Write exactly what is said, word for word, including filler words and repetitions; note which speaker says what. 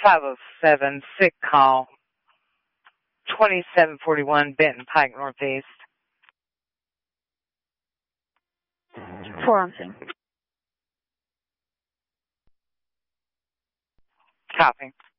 Speaker 1: five oh seven, sick call, twenty-seven forty-one Benton Pike Northeast.
Speaker 2: Four on scene.
Speaker 1: Copy.